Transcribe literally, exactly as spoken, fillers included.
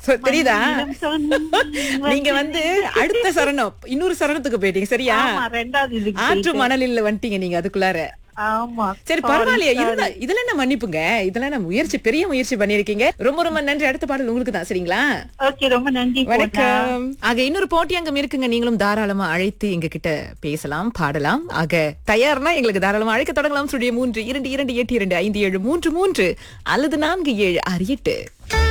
So, தெரியுதா? மந்திரம் சொன்ன நீங்க வந்து அடுத்த சரணம் இன்னொரு சரணத்துக்கு போயிட்டீங்க சரியா? ஆமா, ரெண்டாவது இதுக்கு ஆற்று போயிட்டேன். மணலில் வந்துட்டீங்க நீங்க அதுக்குள்ளார. ஆமா. சரி Sorry, பரவாயில்லையே sorry. இருந்தா இதெல்லாம் என்ன மன்னிப்புங்க, இதெல்லாம் நான் முயற்சி பெரிய முயற்சி பண்ணிருக்கீங்க. ரொம்ப ரொம்ப நன்றி. அடுத்த பாடல் உங்களுக்கு தான் சரிங்களா? ஓகே, ரொம்ப நன்றி போனா. வணக்கம். ஆக இன்னொரு போட்டி அங்கம் இருக்குங்க. நீங்களும் தாராளமா அழைத்து எங்க கிட்ட பேசலாம், பாடலாம். ஆக தயார்னா எங்களுக்கு தாராளமா அழைக்க தொடங்கலாம். சுழிய மூன்று இரண்டு இரண்டு எட்டு இரண்டு ஐந்து ஏழு மூன்று மூன்று அல்லது நான்கு ஏழு ஆறு எட்டு.